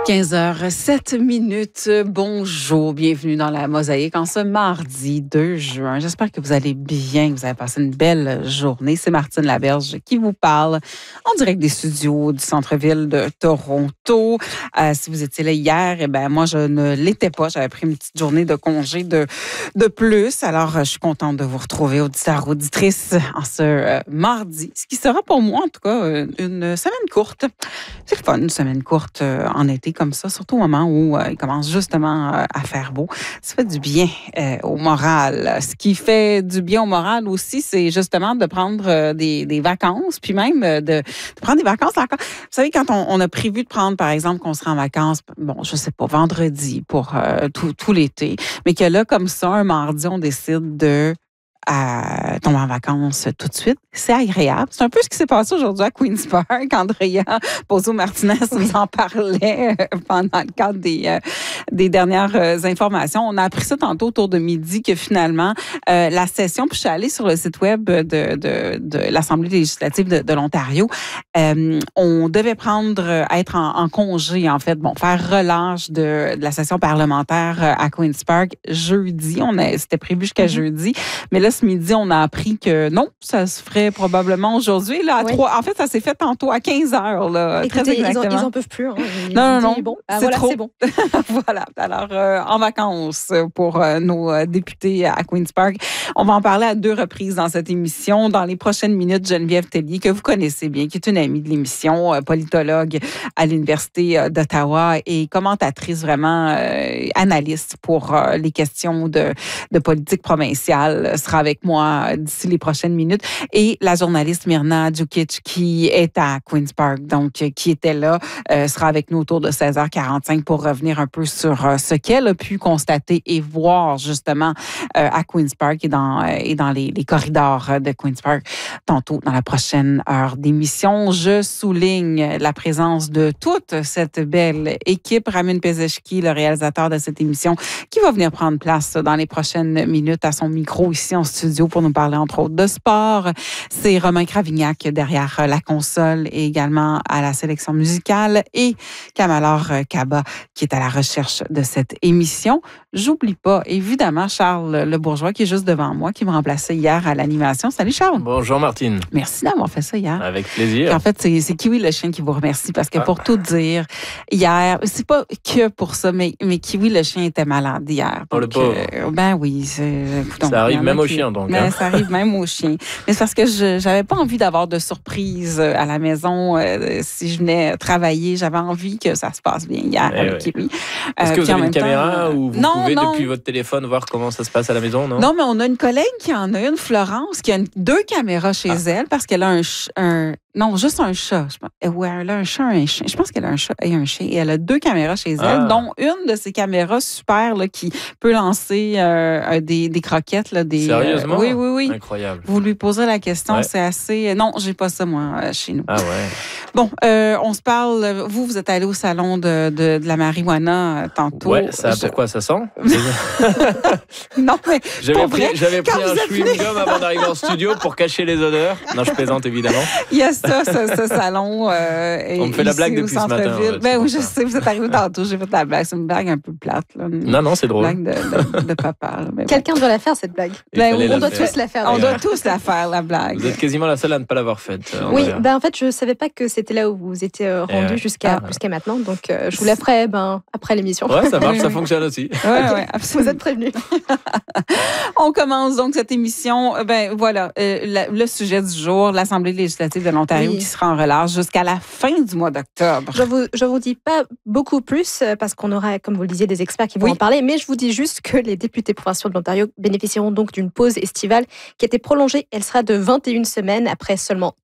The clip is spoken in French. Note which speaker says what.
Speaker 1: 15h07. Bonjour, bienvenue dans la Mosaïque en ce mardi 2 juin. J'espère que vous allez bien, que vous avez passé une belle journée. C'est Martine Laberge qui vous parle en direct des studios du centre-ville de Toronto. Si vous étiez là hier, moi, je ne l'étais pas. J'avais pris une petite journée de congé de plus. Alors, je suis contente de vous retrouver, auditeurs, auditrices, en ce mardi. Ce qui sera pour moi, en tout cas, une semaine courte. C'est le fun, une semaine courte en été comme ça, surtout au moment où il commence justement à faire beau. Ça fait du bien au moral. Ce qui fait du bien au moral aussi, c'est justement de prendre des vacances, puis même de prendre des vacances encore. Vous savez, quand on a prévu de prendre, par exemple, qu'on sera en vacances, bon, je sais pas, vendredi pour tout l'été, mais que là, comme ça, un mardi, on décide de tomber en vacances tout de suite. C'est agréable. C'est un peu ce qui s'est passé aujourd'hui à Queen's Park. Andrea Pozo-Martinez nous en parlait pendant le cadre des dernières informations. On a appris ça tantôt autour de midi que finalement, la session, puis je suis allée sur le site web de l'Assemblée législative de l'Ontario, on devait être en congé, en fait, faire relâche de la session parlementaire à Queen's Park jeudi. C'était prévu jusqu'à jeudi. Mais là, ce midi, on a appris que non, ça se ferait probablement aujourd'hui. Là, en fait, ça s'est fait tantôt à 15 heures. Là,
Speaker 2: écoutez,
Speaker 1: très exactement.
Speaker 2: Ils en peuvent plus. Hein.
Speaker 1: Non.
Speaker 2: Bon,
Speaker 1: c'est trop.
Speaker 2: C'est bon.
Speaker 1: Voilà. Alors, en vacances pour nos députés à Queen's Park. On va en parler à 2 reprises dans cette émission. Dans les prochaines minutes, Geneviève Tellier, que vous connaissez bien, qui est une amie de l'émission, politologue à l'Université d'Ottawa et commentatrice vraiment analyste pour les questions de politique provinciale, sera avec moi d'ici les prochaines minutes. Et la journaliste Myrna Djukic, qui est à Queen's Park, donc qui était là, sera avec nous autour de 16h45 pour revenir un peu sur ce qu'elle a pu constater et voir justement à Queen's Park et dans les corridors de Queen's Park tantôt dans la prochaine heure d'émission. Je souligne la présence de toute cette belle équipe. Ramin Pezeshki, le réalisateur de cette émission, qui va venir prendre place dans les prochaines minutes à son micro ici en studio pour nous parler entre autres de sport. C'est Romain Cravignac derrière la console et également à la sélection musicale et Kamalor Kaba qui est à la recherche de cette émission. J'oublie pas, évidemment, Charles Le Bourgeois qui est juste devant moi, qui me remplaçait hier à l'animation. Salut Charles.
Speaker 3: Bonjour Martine.
Speaker 1: Merci d'avoir fait ça hier.
Speaker 3: Avec plaisir.
Speaker 1: En fait, c'est Kiwi le chien qui vous remercie parce que pour tout dire, hier, c'est pas que pour ça, mais Kiwi le chien était malade hier.
Speaker 3: Pour le pauvre.
Speaker 1: Oui.
Speaker 3: Ça arrive même aux chiens, donc.
Speaker 1: Ça arrive même aux chiens. Mais c'est parce que j'avais pas envie d'avoir de surprise à la maison si je venais travailler. J'avais envie que ça se passe bien hier avec Kiwi.
Speaker 3: Est-ce que vous avez une caméra ou vous pouvez depuis votre téléphone voir comment ça se passe à la maison, non?
Speaker 1: Non, mais on a une collègue qui en a une, Florence, qui a 2 caméras chez elle parce qu'elle a juste un chat. Ouais, elle a un chat, un chien. Je pense qu'elle a un chat et un chien. Et elle a 2 caméras chez elle, dont une de ces caméras super là, qui peut lancer des croquettes. Là,
Speaker 3: Sérieusement?
Speaker 1: Oui.
Speaker 3: Incroyable.
Speaker 1: Vous lui poserez la question, c'est assez... Non, j'ai pas ça, moi, chez nous.
Speaker 3: Ah ouais.
Speaker 1: Bon, on se parle... Vous êtes allé au salon de la marijuana tantôt.
Speaker 3: Ouais, pourquoi ça sent?
Speaker 1: Non, mais
Speaker 3: J'avais pris un chewing-gum avant d'arriver en studio pour cacher les odeurs. Non, je plaisante, évidemment.
Speaker 1: Il y a ce salon.
Speaker 3: On me fait la blague depuis ce matin.
Speaker 1: Oui, je sais, vous êtes arrivé tantôt, j'ai fait la blague. C'est une blague un peu plate. Là.
Speaker 3: Non, c'est drôle.
Speaker 1: Une blague de papa.
Speaker 2: Quelqu'un doit la faire, cette blague. On doit tous la faire.
Speaker 1: On doit tous la faire, la blague.
Speaker 3: Vous êtes quasiment la seule à ne pas l'avoir faite.
Speaker 2: Oui, en fait, je ne savais pas que c'était là où vous étiez rendu jusqu'à maintenant. Donc, je vous la ferai après l'émission.
Speaker 3: Ouais, ça marche, ça fonctionne aussi.
Speaker 1: Oui, absolument.
Speaker 2: Vous êtes prévenus.
Speaker 1: On commence donc cette émission. Voilà, le sujet du jour, l'Assemblée législative de l'Ontario qui sera en relâche jusqu'à la fin du mois d'octobre.
Speaker 2: Je vous dis pas beaucoup plus parce qu'on aura, comme vous le disiez, des experts qui vont en parler, mais je vous dis juste que les députés provinciaux de l'Ontario bénéficieront donc d'une pause estivale qui a été prolongée. Elle sera de 21 semaines après seulement